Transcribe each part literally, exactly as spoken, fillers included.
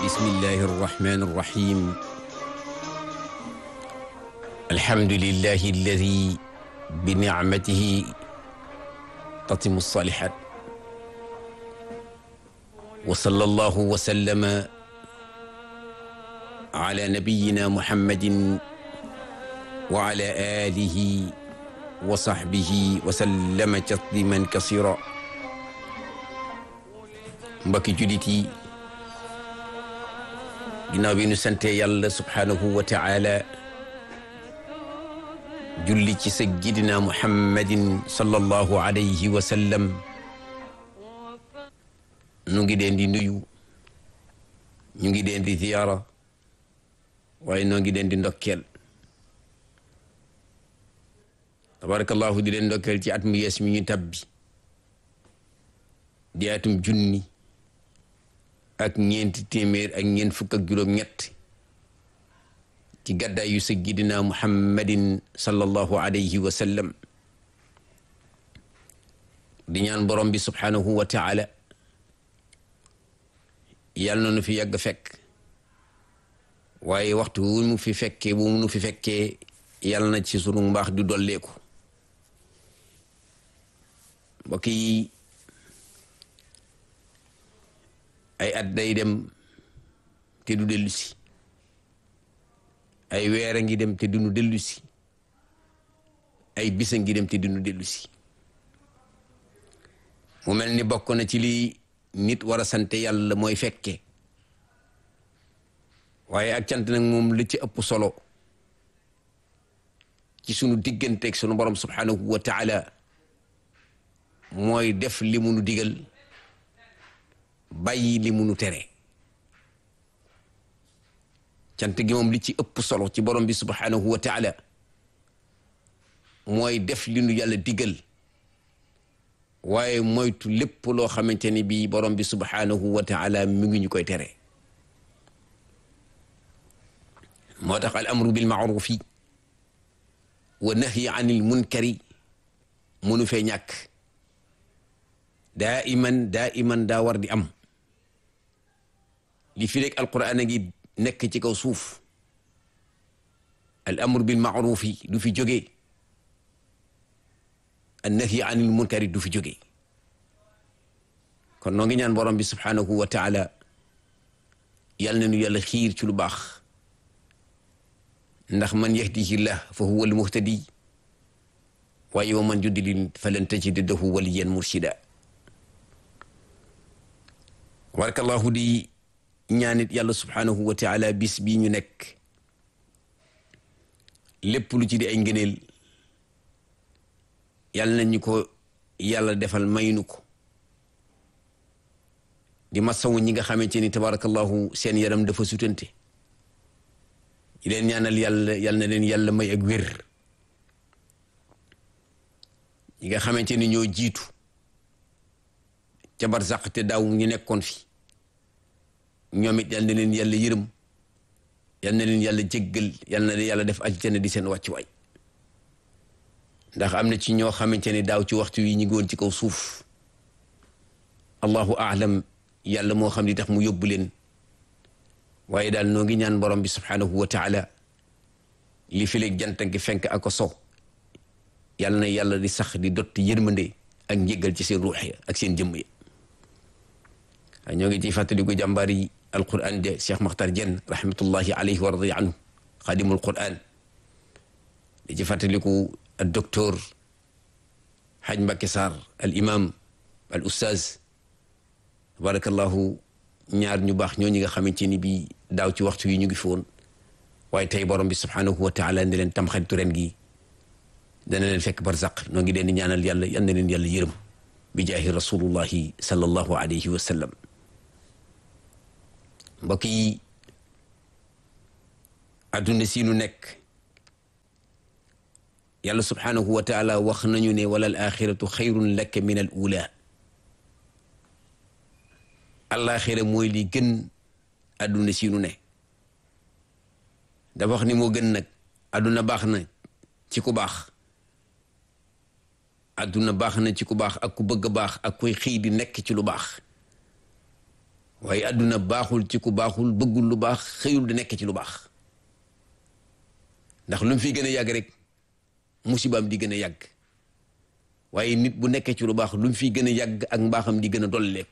bismillahi arrahmani arrahim alhamdulillahi alladi bi nicmatihi tatimu salihat wa sallallahu wa sallama ala nabiyina muhammadin wa ala alihi wa sahbihi wa sallama tasliman kasira. mbokki jullit yi, ginnaaw bi nu sante yàlla subhaanahu wa ta'ala julli ci sayyidina muhammadin sallallahu alayhi wa sallam, nu ngi leen di nuyu, ñu ngi leen di ziyaara, waaye noo ngi leen di ndokkeel. tabarakallahu di leen ndokkeel ci at mu yees mi ñu tabbi di atum junni ak ñeenti téeméer ak ñeent fukk ak juróom ñett ci gàddaay yu sayyidina muhammadin sallallahu alayhi wa sallam. di ñaan borom bi subhanahu wa ta'ala yàlla na nu fi yàgg fekk, waaye waxtu wu mu fi fekkee bu mu nu fi fekkee yàlla na ci sunu mbaax di dolleeku. mbokk yi, ay at day dem te du dellu si, ay weer a ngi dem te du nu dellu si, ay bis a ngi dem te du nu dellu si. mu mel ni bokk na ci li nit war a sant yàlla mooy fekke, waaye ak cant nag moom li ci ëpp solo ci sunu digganteeg sunu borom subhanahu wa ta'ala mooy def li mu nu digal, bàyyi li mu nu tere. cant gi moom li ci ëpp solo ci borom bi subhanahu wa ta'ala mooy def li nu yàlla digal, waaye moytu lépp loo xamante ni bii borom bi subhanahu wa ta'ala mi ngi ñu koy tere. moo tax al amru bil ma'rufi wa nahyi anil munkari mënu fee ñàkk. daa iman daa iman daa war di am. li fi rek alquran a ngi nekk ci kaw suuf, al amru bil ma'rufi du fi jógee, an nahyi anil munkari du fi jógee. kon noo ngi ñaan borom bi subhanahu wa ta'ala yal na nu yàlla xiir ci lu baax, ndax man yahdihillah fa huwa al muhtadi waaye wa man yudlil falan tajida lahu waliyan murshida. barakallahu di ñaanit yàlla subhanahu wa ta'ala bis bii ñu nekk lépp lu ci di ay ngëneel yàlla nañu ko yàlla defal maynu ko. di masawu ñi nga xamante ni tabarakallahu seen yaram dafa sutante, yi leen ñaanal yàlla yàlla na leen yàlla may ak wér. ñi nga xamante ni ñoo jiitu ca barzaq te daaw ñu nekkoon fi, ñoom it yal na leen yàlla yërëm, yal na leen yàlla jéggal, yal na leen yàlla def aljana di seen wàccuwaay. ndax am na ci ñoo xamante ne daaw ci waxtu wi ñu ngi woon ci kaw suuf, allahu aalam, yàlla moo xam li tax mu yóbbu leen. waaye daal noo ngi ñaan borom bi subhanahu wa ta'ala li fi leeg jant gi fenk ak ko sow yal na yàlla di sax di dotti yërmande ak njéggal ci seen ruux ya ak seen jëmm ya. ñoo ngi ciy fàttaliku jàmbaar yi alquran de Cheikh Makhtar Diène rahmatullahi alayhi wa radiya anhu xadimul quran. di ci fàttaliku al docteur Haj Mbacké Sarr al imam al ustaz tabarakallahu, ñaar ñu baax ñoo ñi nga xamante ni bii daaw ci waxtu yi ñu ngi fi woon, waaye tey borom bi subhanahu wa ta'ala ne leen tam xaritu ren gi dana leen fekk barzaq. noo ngi leen di ñaanal yàlla yal na leen yàlla yërëm bi jaahi rasulullahi sallallahu alayhi wa sallam. mbokk yi, adduna si nu nekk yàlla subhanahu wa ta'ala wax nañu ne wala al axiratu xayrun laka min al ula. alaxira mooy li gën adduna si nu ne. dafa wax ni moo gën nag. adduna baax na ci ku baax, adduna baax na ci ku baax ak ku bëgg baax ak kuy xëy di nekk ci lu baax. waaye àdduna baaxul ci ku baaxul bëggul lu baax xëyul di nekk ci lu baax ndax lu mu fi gën a yàgg rek musibaam di gën a yàgg waaye nit bu nekkee ci lu baax lu mu fi gën a yàgg ak mbaaxam di gën a dolleeku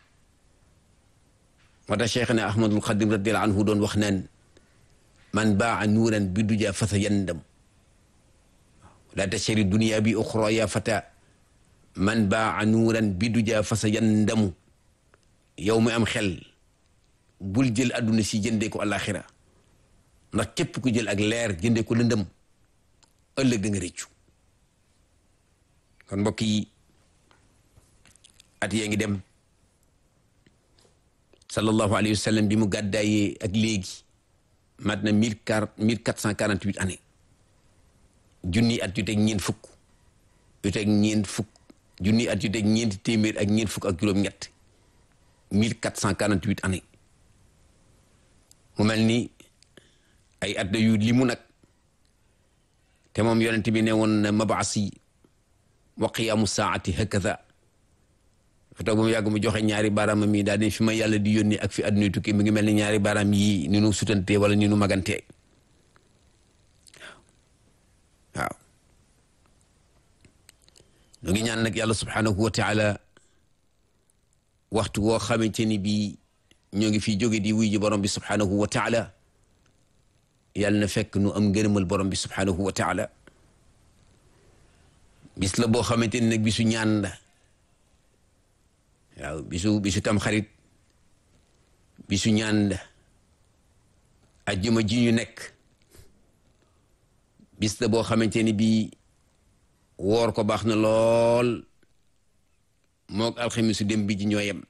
moo tax Cheikhna Ahmadul Xadim radiyallahu anhu doon wax naan man baa nuuran bi duja fasa yandam la tashari dunia bi uxra ya fata man baa nuuran bi duja fasa yandamu yow mi am xel bul jël adduna si jëndee ko alaxira ndax képp ku jël ak leer jëndee ko lëndëm ëllëg da nga rëccu kon mbokk yi at yee ngi dem sallallahu alayhi wa sallam bi mu gàddaayee ak léegi mat na mille quatre mille quatre cent quarante huit années junni at yu teg ñeent fukk yu teg ñeent fukk junni at yu teg ñeenti téeméer ak ñeent fukk ak juróom-ñett mille quatre cent quarante huit années mu mel ni ay at yu limu nag te moom yonent bi ne woon na mabaasi wa qiyaamu saati hakaza fa toog ba mu yàgg mu joxe ñaari baaraam mi daal di fi ma yàlla di yónni ak fi àdduna tukki mi ngi mel ni ñaari baaraam yi ni nu sutante wala ni nu magante waaw ñu ngi ñaan nag yàlla subhanahu wa taala waxtu woo xamante ni bii ñoo ngi fi jóge di wuy ji borom bi subhanahu wa taala yàlla na fekk nu am ngërëmal borom bi subhanahu wa taala bis la boo xamante ni nag bisu ñaan la waaw bisu bisu tam xarit bisu ñaan la ajjuma ji ñu nekk bis la boo xamante ni bii woor ko baax na lool moog alxamisu dem bi ji ñoo yem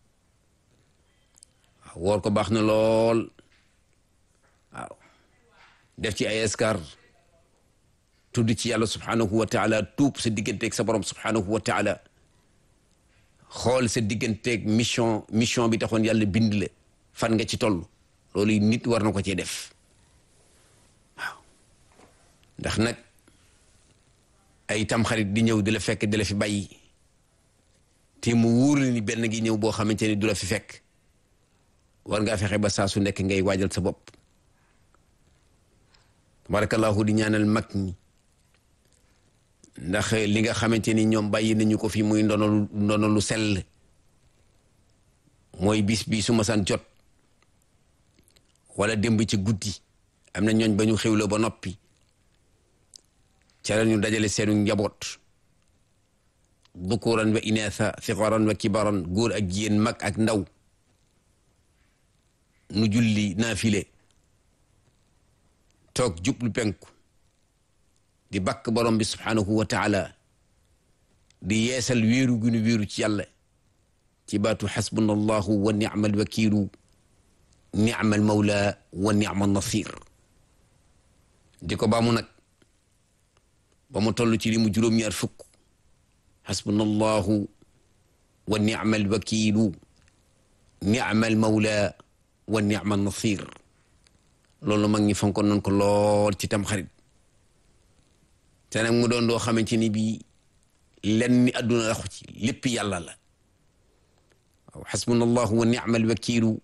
waaw woor ko baax na lool waaw def ci ay askar tudd ci yàlla subhanahu wa taala tuub sa digganteeg sa borom subhanahu wa taala xool sa digganteeg mission mission bi taxoon yàlla bind la fan nga ci toll loolu nit war na ko cee def waaw ndax nag ay tamxarit di ñëw di la fekk di la fi bàyyi te mu wóor ni benn gi ñëw boo xamante ni du la fi fekk war ngaa fexe ba saa su nekk ngay waajal sa bopp tabarakallahu di ñaanal mag ñi ndax li nga xamante ni ñoom bàyyi nañu ko fi muy ndono ndono lu sell mooy bis bi su ma san jot wala démb ci guddi am na ñooñ ba ñu xewloo ba noppi ca la ñu dajale seenu njaboot dukuran wa inaatha sigaran wa kibaran góor ak jigéen mag ak ndaw nu julli naafile toog jublu penku di bakk borom bi subhanahu wa taala di yeesal wéeru gunu wéeru ci yàlla ci baatu xasbuna allahu wa ni'mal wakiilu ni'mal mawla wa ni'mal nasir di ko baamu nag ba mu toll ci li mu juróom-ñaar fukk xasbuna allahu wa ni'mal wakiilu ni'mal mawla wa ni'mal nasir loolu mag ñi fonkoon nañ ko lool ci tam xarit te nag mu doon doo xamante ni bii lenn ni àdduna raxu ci lépp yàlla la waaw xasbuna allahu wa ni'mal wakiilu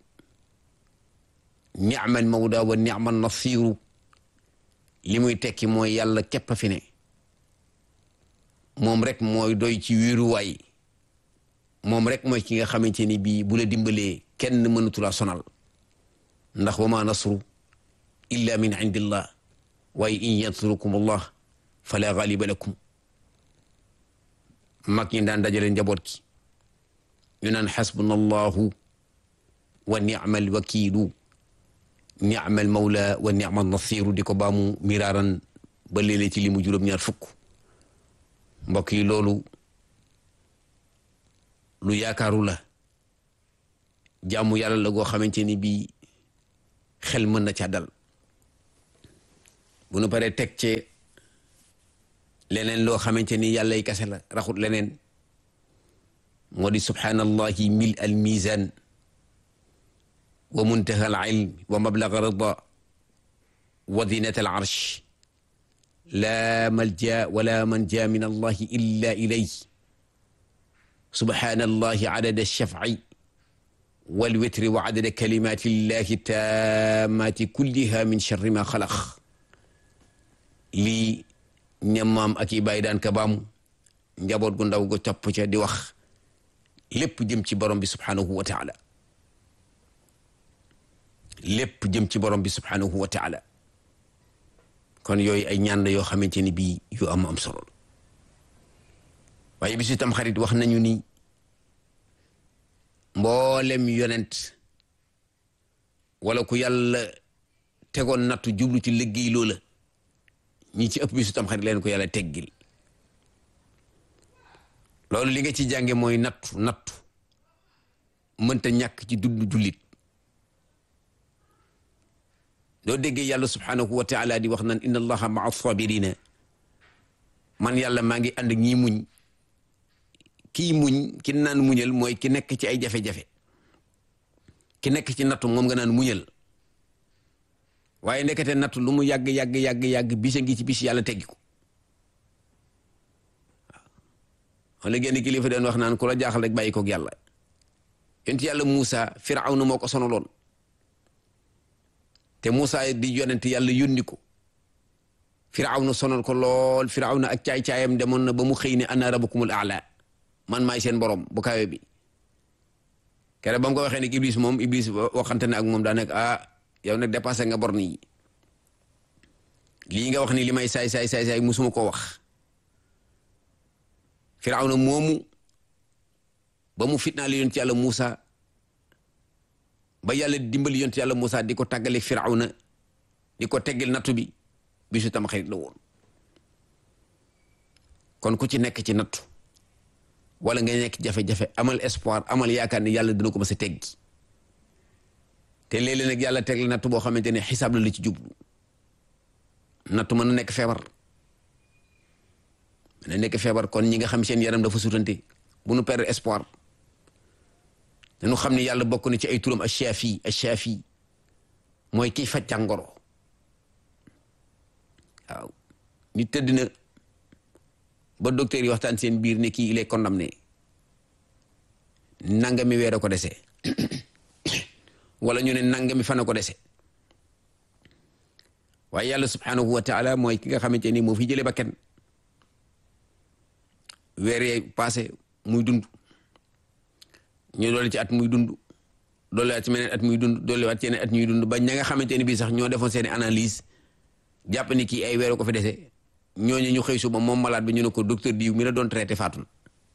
ni'mal mawla wa ni'mal nasiru li muy tekki mooy yàlla képp a fi ne moom rek mooy doy ci wéeruwaay moom rek mooy ki nga xamante ni bii bu la dimbalee kenn mënatu la sonal ndax wa ma nasru illa min indillah waaye in yansurukum allah fala ghaliba lakum mag ñi daan dajale njaboot ki ñu naan xasbuna allahu wa ni'mal wakiilu ni'mal mawla wa ni'mal nasiru di ko baamu miraaran ba léeg-léeg ci li mu juróom-ñaar fukk mbokk yi loolu lu yaakaaru la jaamu yàlla la goo xamante ni bii xel mën na ca dal bu nu paree teg ci leneen loo xamante ni yàlla yi kase la raxut leneen moo di subhaanallahi mil al mizan wa muntaha al ilm wa mablaga rida wa zinata al arsh la malja wala manja min allahi illa ilayhi subhaanallahi adada alshaf'i wal witri wa adada kalimati llahi tammati kulliha min sharri ma xalaq lii ñamaam ak i bàyyi daan ka baamu njaboot gu ndaw go topp ca di wax lépp jëm ci borom bi subhanahu wa taala lépp jëm ci borom bi subhanahu wa taala kon yooyu ay ñaan la yoo xamante ni bii yu am am solo waaye bisu tam xarit wax nañu ni mboolem yonent wala ku yàlla tegoon nattu jublu ci liggéey loola ñi ci ëpp bisu tam xarit leen ko yàlla teggil loolu li nga ci jànge mooy nattu nattu mënta ñàkk ci dundu jullit doo déggee yàlla subhanahu wa taala di wax naan inna allaha maa sabirina man yàlla maa ngi ànd ak ñi muñ kii muñ ki naan muñal mooy ki nekk ci ay jafe-jafe ki nekk ci nattu moom nga naan muñal waaye nekkate nattu lu mu yàgg yàgg yàgg yàgg bisa ngi ci bis yàlla teggi ko waaw wala génn kilifa doon wax naan ku la jaaxal rek bàyyi koog yàlla yonent yàlla Muusa Firawna moo ko sonaloon te Muusa di yonent yàlla yónni ko Firawna sonal ko lool Firawna ak caay-caayam demoon na ba mu xëy ne ana rabbukumul a'la man maay seen borom bu kawe bi kere ba mu ko waxee ne Iblis moom Iblis waxante ne ak moom daa nekk ah yow nag dépassé nga borne yi lii nga wax ni li may saay saay saay saay musuma koo wax Firawna moomu ba mu fitnaale yonent yàlla Muusa ba yàlla dimbali yonent yàlla Muusa di ko tàggale Firawna di ko teggil nattu bi bisu tam xarit la woon kon ku ci nekk ci nattu wala nga nekk jafe-jafe amal espoir amal yaakaar ne yàlla dina ko mës a teggi te léeg-léeg nag yàlla teg la nattu boo xamante ne xisaab la la ci jublu nattu mën na nekk feebar mën na nekk feebar kon ñi nga xam seen yaram dafa sutante bu nu perdre espoir dañu xam ne yàlla bokk na ci ay turam ash-Shafi ash-Shafi mooy kiy faj jàngoro waaw nit tëdd na ba docteur yi waxtaan seen biir ne kii il est condamné nangami weer a ko dese wala ñu ne nangami fan a ko dese waaye yàlla subhanahu wa taala mooy ki nga xamante ni moo fi jëlee ba kenn weer yee passé muy dund ñu doole ci at muy dund doole waat ci meneen at muy dund doole waat ci yeneen at ñuy dund ba ña nga xamante ni bii sax ñoo defoon seeni analyse jàpp ni kii ay weer ko fi dese ñooñu ñu xëy suba moom malade bi ñu ne ko docteur diw mi la doon traité faatu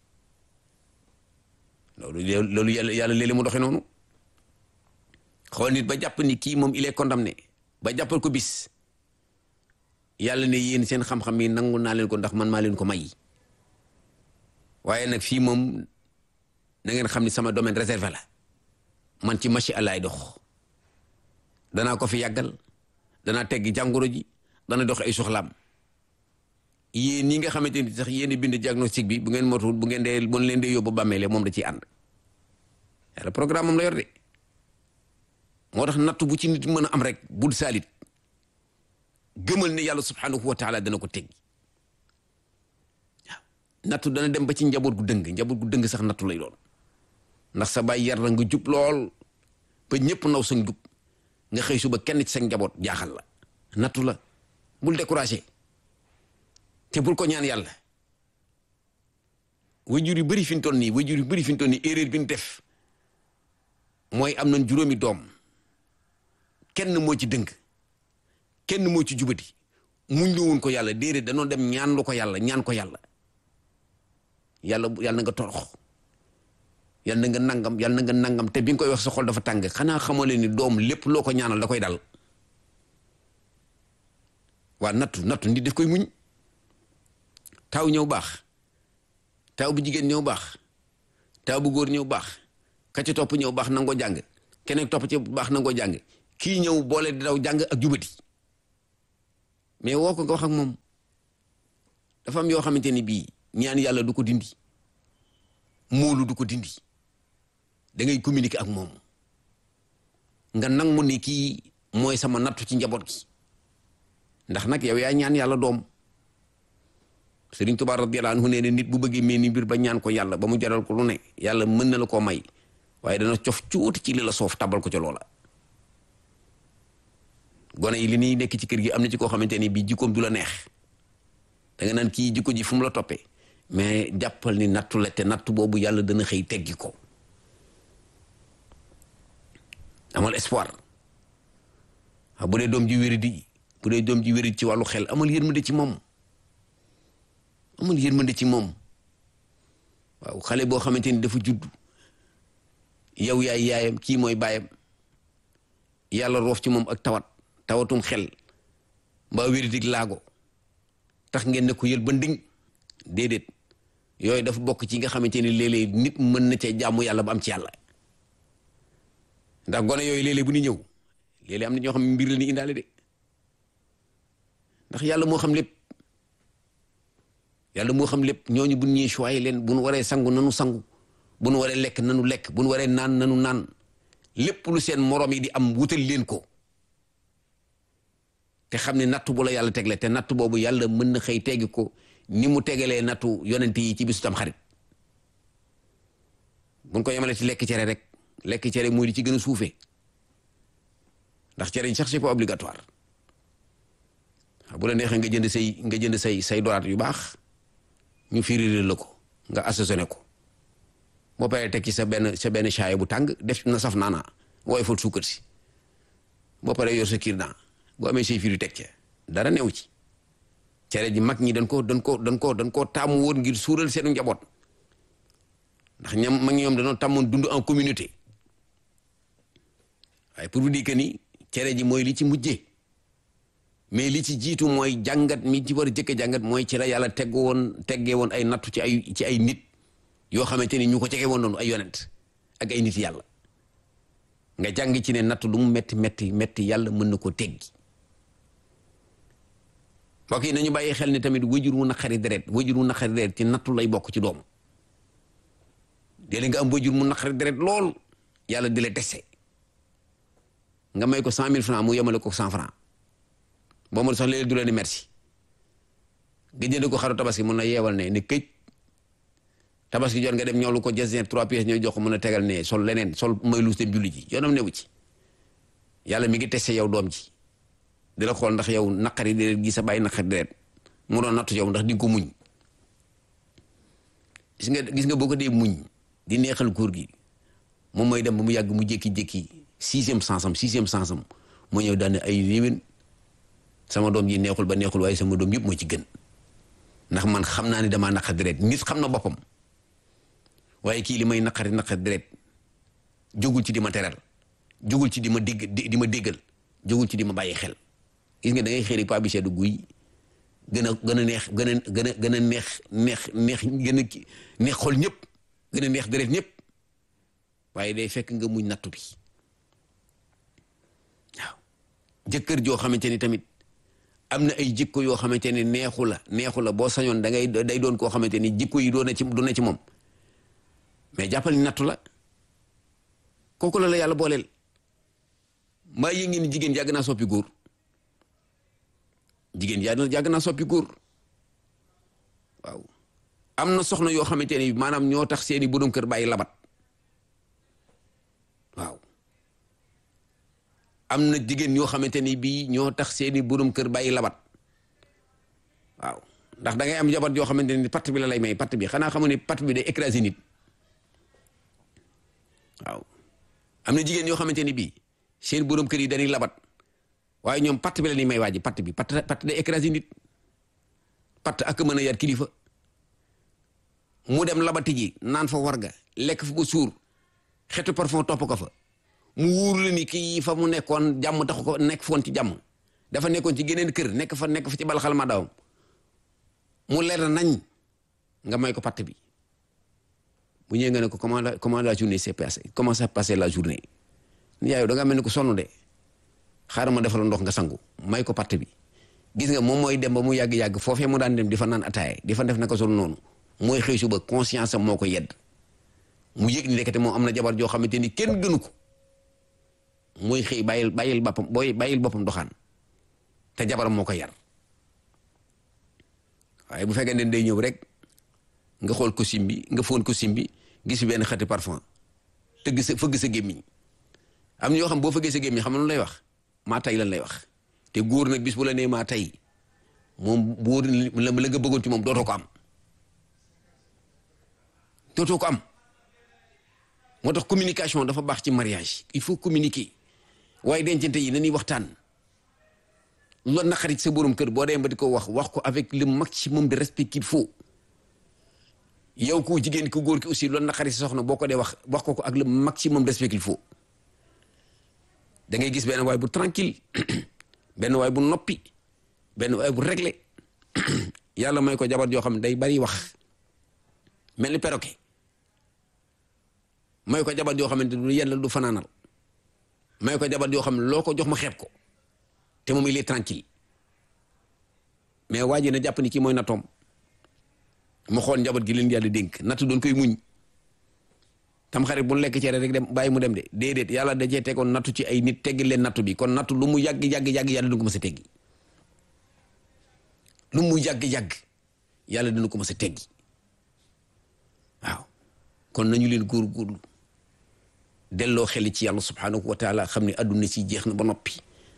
loolu loolu yàlla yàlla léeg-léeg mu doxee noonu xool nit ba jàpp ni kii moom il est condamné ba jàppal ko bis yàlla ne yéen seen xam-xam yi nangu naa leen ko ndax man maa leen ko may waaye nag fii moom na ngeen xam ni sama domaine réservé la man ci machi alaay dox danaa ko fi yàggal danaa teggi jàngoro ji dana dox ay soxlaam yéen ñi nga xamante ni sax yéen bind diagnostic bi bu ngeen motul bu ngeen dee bu leen dee yóbbu bàmmeele moom da ciy ànd yàlla programme am la yor de moo tax nattu bu ci nit mën a am rek bul saalit gëmal ne yàlla subhanahu wa taala dana ko teggi waaw nattu dana dem ba ci njaboot gu dëng njaboot gu dëng sax nattu lay doon ndax sa baay yar na nga jub lool ba ñëpp naw sa njub nga xëy suba kenn ci sa njaboot jaaxal la nattu la bul découragé te bul ko ñaan yàlla wajur yu bëri fi ñu toll nii wajur yu bëri fi ñu toll nii erreur bi ñu def mooy am nañ juróomi doom kenn moo ci dëng kenn moo ci jubati muñ loo woon ko yàlla déedéet danoo dem ñaan lu ko yàlla ñaan ko yàlla yàlla yàlla na nga torox yàlla na nga nangam yàlla na nga nangam te bi nga koy wax sa xol dafa tàng xanaa xamoo leen ni doom lépp loo ko ñaanal da koy dal waa nattu nattu nit daf koy muñ taw ñëw baax taw bu jigéen ñëw baax taw bu góor ñëw baax ka ci topp ñëw baax nangoo jàng keneen topp ci baax nangoo jàng kii ñëw boole di daw jàng ak jubati mais woo ko nga wax ak moom dafa am yoo xamante ni bii ñaan yàlla du ko dindi moolu du ko dindi da ngay communiquer ak moom nga nangu ni kii mooy sama nattu ci njaboot gi ndax nag yow yaa ñaan yàlla doom Sëriñ Tuubaa radiyallaahu anhu nee ne nit bu bëggee mel ni mbir ba ñaan ko yàlla ba mu jaral ko lu ne yàlla mën na la koo may waaye dana cof cuuti ci li la soof tabal ko ca loola. gone yi li ñuy nekk ci kër gi am na ci koo xamante ni bii jikkoom du la neex da nga naan kii jikko ji fu mu la toppee mais jàppal ni nattu la te nattu boobu yàlla dana xëy teggi ko. amal espoir waaw bu dee doom ji wéradi bu dee doom ji wéradi ci wàllu xel amal yërmande ci moom amal yërmande ci moom waaw xale boo xamante ni dafa judd yow yaay yaayam kii mooy baayam yàlla roof ci moom ak tawat tawatum xel mbaa wéridig laago tax ngeen ne ko yël ba nding déedéet yooyu dafa bokk ci nga xamante ni léeg-léeg nit mën na cee jaamu yàlla ba am ci yàlla ndax gone yooyu léeg-léeg bu ñu ñëw léeg-léeg am na ñoo xam ne mbir la ni indaale de ndax yàlla moo xam lépp yàlla moo xam lépp ñooñu bu ñuy choisir leen bu nu waree sangu nanu sangu bu nu waree lekk nanu lekk bu nu waree naan nanu naan lépp lu seen moroom yi di am wutal leen ko te xam ne nattu bu la yàlla tegle te nattu boobu yàlla mën na xëy teggi ko ni mu tegalee nattu yonent yi ci bisu tam xarit buñ ko yemale ci lekk cere rek lekk cere mooy di ci gën a suufee ndax cere yi sax c'est pas obligatoire bu la neexee nga jënd say nga jënd say say doraat yu baax ñu firir la ko nga assaisonné ko boo paree teg ci sa benn sa benn chaaya bu tàng def na saf naana wooy fal suukar si boo paree yor sa kirdan boo amee say firi teg ca dara new ci cere ji mag ñi dañ ko dañ ko dañ ko dañ koo taamu woon ngir suural seen njaboot ndax ñam mag ñoom dañoo tàmmoon dund en communauté waaye pour vous dire que ni cere ji mooy li ci mujjee mais li ci jiitu mooy jàngat mi ci war a jëkk jàngat mooy ci la yàlla teggu woon teggee woon ay nattu ci ay ci ay nit yoo xamante ni ñu ko cege woon noonu ay yonent ak ay nit yàlla nga jàng ci ne nattu lu mu metti metti metti yàlla mën na ko teggi mbokk yi nañu bàyyi xel ni tamit wajur wu naqari deret wajur wu naqari deret ci nattu lay bokk ci doom déedéet nga am wajur mu naqari deret lool yàlla di la teste nga may ko cent mille francs mu yemale ko cent francs boo ma sax léeg-léeg du la ni merci nga jënd ko xaru tabaski mun na yeewal ne ni këj tabaski jot nga dem ñëw lu ko jësne trois pièces ñooy jox ko mën a tegal ne sol leneen sol may luus dem julli ji yoonam newu ci yàlla mi ngi testé yow doom ji di la xool ndax yow naqari deret gi sa bàyyi naqari deret mu doon nattu yow ndax di nga ko muñ gis nga gis nga boo ko dee muñ di neexal góor gi moom mooy dem ba mu yàgg mu jékki-jékki sixième sens am sixième sens am moo ñëw daan ay réwén sama doom ji neexul ba neexul waaye sama doom yëpp moo ci gën ndax man xam naa ne damaa naqari deret nit xam na boppam waaye kii li may naqari naqari deret jógul ci di ma teral jógul ci di ma dégg di ma déggal jógul ci di ma bàyyi xel gis nga da ngay xëy pa bi seddu guy gën a gën a neex gën a gën a gën a neex neex neex gën a neex xol ñëpp gën a neex deret ñëpp waaye day fekk nga muñ nattu bi waaw jëkkër joo xamante ni tamit am na ay jikko yoo xamante ni neexu la neexu la boo sañoon da ngay day doon koo xamante ni jikko yi doon na ci doon na ci moom mais jàppal ni nattu la kooku la la yàlla booleel maa yëngi ni jigéen yàgg naa soppi góor jigéen yàgg yàgg naa soppi góor waaw am na soxna yoo xamante ni maanaam ñoo tax seeni borom kër bàyyi labat waaw am na jigéen ñoo xamante ni bii ñoo tax seeni borom kër bàyyi labat waaw ndax da ngay am jabar yoo xamante ni patt bi la lay may patt bi xanaa xamu ne patt bi day écraser nit waaw am na jigéen yoo xamante ni bii seen borom kër yi dañuy labat waaye ñoom patt bi la ñuy may waa ji patt bi patt patt day écraser nit patt ak mën a yar kilifa mu dem labati ji naan fa warga lekk fa ba suur xetu parfum topp ko fa mu wóor la ni kii fa mu nekkoon jàmm taxu ko nekk foon ci jàmm dafa nekkoon ci geneen kër nekk fa nekk fa ci balxal ma dawam mu leer nañ nga may ko patt bi bu ñëwee nga ne ko comment la comment la journée s'est passée comment s'est passée la journée ni yaay da nga mel ni ko sonn de xaaral ma defal ndox nga sangu may ko patt bi gis nga moom mooy dem ba mu yàgg-yàgg foofee mu daan dem di fa naan ataaye di fa def naka sol noonu mooy xëy suba conscience am moo ko yedd mu yëg ni nekkate moom am na jabar joo xamante ni kenn gënu ko mooy xëy bàyyil bàyyil boppam booy bàyyil boppam doxaan te jabaram moo ko yar waaye bu fekkee ne day ñëw rek nga xool costume bi nga foon costume bi gis benn xeeti parfum tëgg sa fëgg sa gémmiñ am na yoo xam boo fëggee sa gémmiñ xam nga lu lay wax maa tay lan lay wax te góor nag bis bu la nee maa tay moom boo la la nga bëggoon ci moom dootoo ko am dootoo ko am moo tax communication dafa baax ci mariage il faut communiquer waaye dencante yi nañuy waxtaan loolu naqarit sa borom kër boo demee ba di ko wax wax ko avec le maximum de respect qu'il faut yow ku jigéen ku góor ki aussi loolu naqarit sa soxna boo ko dee wax wax ko ko ak le maximum de respect qu'il faut da ngay gis benn waay bu tranquille benn waay bu noppi benn waay bu réglé yàlla may ko jabar joo xam ne day bari wax mel ni perroquet may ko jabar joo xamante du yàlla du fanaanal may ko jabar joo xam ne loo ko jox ma xeeb ko te moom il est tranquille mais waa ji na jàpp ni kii mooy nattoom mu xool njaboot gi leen yàlla dénk nattu doon koy muñ tam xarit bu lekk cere rek dem bàyyi mu dem de déedéet yàlla da cee tegoon nattu ci ay nit teggi leen nattu bi kon nattu lu mu yàgg yàgg yàgg yàlla dina ko mës a teggi lu mu yàgg yàgg yàlla dina ko mës a teggi waaw kon nañu leen góorgóorlu delloo xel ci yàlla subhanahu wa taala xam ne adduna si jeex na ba noppi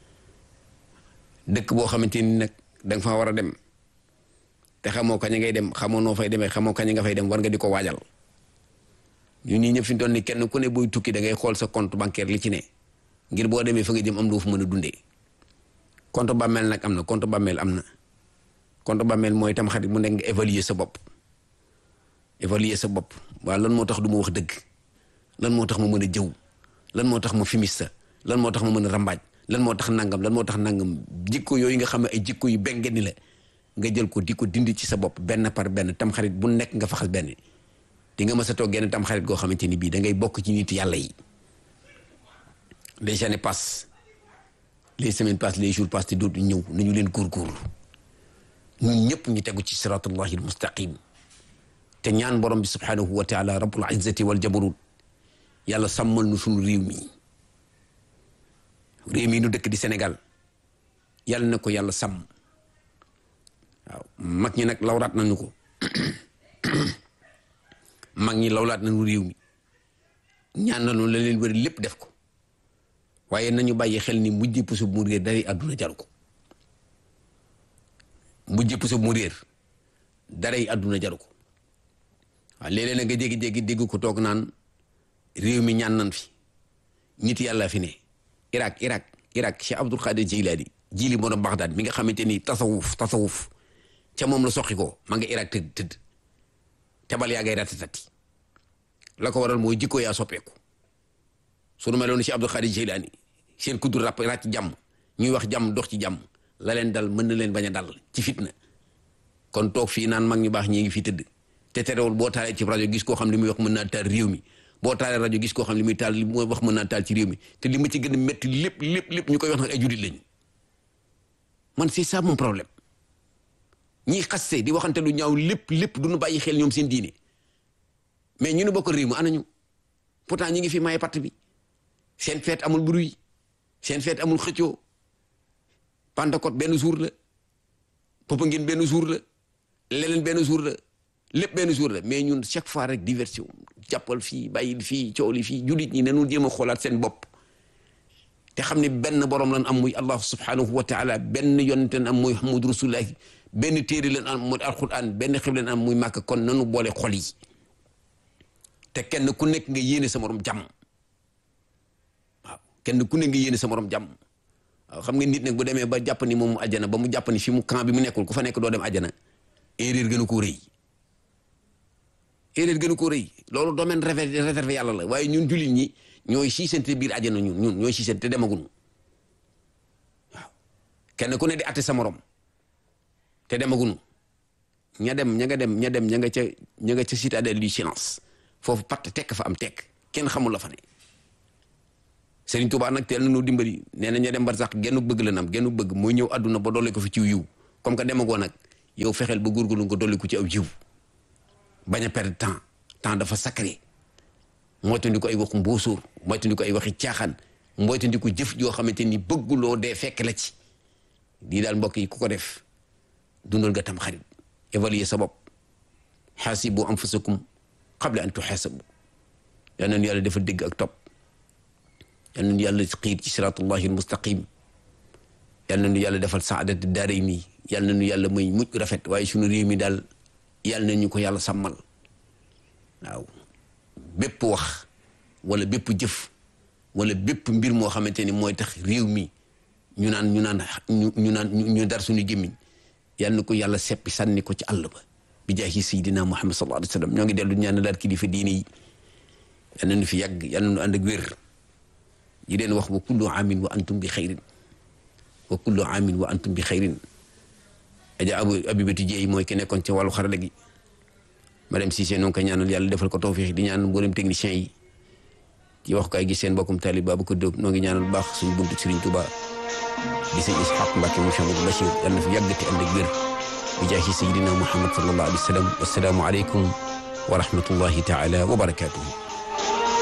dëkk boo xamante ni nag da nga fa war a dem te xamoo kañ ngay dem xamoo noo fay demee xamoo kañ nga fay dem war nga di ko waajal ñun ñii ñëpp fi mu toll nii kenn ku ne booy tukki da ngay xool sa compte bancaire li ci ne ngir boo demee fa nga jëm am loo fa mën a dundee compte bàmmeel nag am na compte bàmmeel am na compte bàmmeel mooy tam xarit mu nekk nga évaluer sa bopp évaluer sa bopp waaw lan moo tax du ma wax dëgg lan moo tax ma mën a jëw lan moo tax ma fimista lan moo tax ma mën a rambaaj lan moo tax nangam lan moo tax nangam jikko yooyu nga xam ne ay jikko yu benge ni la nga jël ko di ko dindi ci sa bopp benn par benn tam xarit bu nekk nga faxas benn di nga mës a toog genn tam xarit goo xamante ni bii da ngay bokk ci nit yàlla yi les années passent les semaines passent les jours passent te dootu ñëw nañu leen góorgóorlu ñun ñëpp ñu tegu ci siratullahi al mustaqim te ñaan borom bi subhanahu wa taala rabbul izzati wal jabarut yàlla sàmmal nu suñu réew mi réew mi nu dëkk di Sénégal yàlla na ko yàlla sàmm waaw mag ñi nag lawraat nañu ko mag ñi lawlaat nañu réew mi ñaan nañu la leen wër lépp def ko waaye nañu bàyyi xel ni mujj puso mu réer daray àdduna jaru ko mujj puso mu réer daray àdduna jaru ko waaw léeg-léeg nag nga jéggi-jéggi dégg ko toog naan réew mi ñaan nan fi nit yàlla fi ne Irak Irak Irak Cheikh Abdul Qadir Jilani jili moo doon Baghdad mi nga xamante ni tasawuf tasawuf ca moom la soqi ko ma nga Irak tëdd tëdd tebal yaa ngay ratatati la ko waral mooy jikko yaa soppeeku sunu meloon Cheikh Abdul Qadir Jilani seen kuddu rap ràcc jàmm ñuy wax jàmm dox ci jàmm la leen dal mën na leen bañ a dal ci fitna kon toog fii naan mag ñu baax ñii ngi fi tëdd te terewul boo taalee ci rajo gis koo xam li muy wax mën naa taal réew mi boo taalee rajo gis koo xam li muy taal li muy wax mën naa taal ci réew mi te li ma ci gën a métti lépp lépp lépp ñu koy wax nag ay jurit lañu man c'est ça mon problème ñiy xaste di waxante lu ñaaw lépp lépp duñu bàyyi xel ñoom seen diine mais ñu ne bokk réew mi anañu pourtant ñi ngi fi maye patt bi seen feet amul bruit seen feet amul xëccoo Pentecôte benn jour la Popenguine benn jour la leneen benn jour la lépp benn jour la mais ñun chaque fois rek diversion jàppal fii bàyyil fii coow li fii jullit ñi nanu jéem a xoolaat seen bopp te xam ne benn borom lan am muy allah subhanahu wa taala benn yonente lan am muy Muhammadu Rasulullah benn téere lan am muy alquran benn xib lan am muy màkk kon nanu boole xol yi te kenn ku nekk nga yéene sa morom jàmm waaw kenn ku nekk nga yéene sa morom jàmm waaw xam nga nit nag bu demee ba jàpp ni moom mu àjjana ba mu jàpp ni fi mu camp bi mu nekkul ku fa nekk doo dem àjjana erreur gënu koo rëy erreur gënu koo rëy loolu domaine réservé yàlla la waaye ñun jullit ñi ñooy siisante biir àjjana ñun ñun ñooy siisante te demaguñu waaw kenn ku ne di atte sa morom te demaguñu ña dem ña nga dem ña dem ña nga ca ña nga ca citadelle du silence foofu patt tekk fa am tekk kenn xamul la fa ne Serigne Touba nag teel na nu dimbali nee na ña dem bar sax gennu bëgg la nam gennu bëgg mooy ñëw àdduna ba dolli ko fi ci yiw comme que demagoo nag yow fexeel ba góorgóorlu nga dolli ko ci aw jiw bañ a perdre temps temps dafa sacré moytandi ko ay waxu mbóosóor moytandi ko ay waxi caaxaan moytandi ko jëf joo xamante ni bëgguloo dee fekk la ci lii daal mbokk yi ku ko def dundal nga tam xarit évaluer sa bopp xaasibu anfusakum qabla an tuxaasabu yal nañu yàlla defal dégg ak topp yal nañu yàlla xiir ci siratullahi almustaqim yal nañu yàlla defal saadat daarayni yal nañu yàlla may mujj rafet waaye suñu réew mi daal yal nañu ko yàlla sàmmal waaw bépp wax wala bépp jëf wala bépp mbir moo xamante ni mooy tax réew mi ñu naan ñu naan ñu ñu naan ñu dar suñu gémmiñ yal na ko yàlla seppi sànni ko ci àll ba bi jaahi sayyidina Muhammad sallallahu alayhi wa sallam ñoo ngi dellu ñaan daal kilifa diine yi yal nañu fi yàgg yal nañu ànd ak wér yi leen wax wa kullu aamin wa antum bi xayrin wa kullu aamin wa antum bi xayrin aja abu abibatu jeey mooy ki nekkoon ci wàllu xarala gi madame Cissé noo ngi koy ñaanal yàlla defal ko tawfiix di ñaan mboolem technicien yi ci wax kaay gi seen bokkum taalib Babacar Diop noo ngi ñaanal bu baax suñu buntu Serigne Touba di sëñ Ishaq Mbacke mu Cheikh Bachir yàlla na fi yàgg te ànd ak wér bi jaahi sayyidina Muhammad sallallahu alayhi wa sallam wassalaamu aleykum wa rahmatullahi taala wa barakatuhu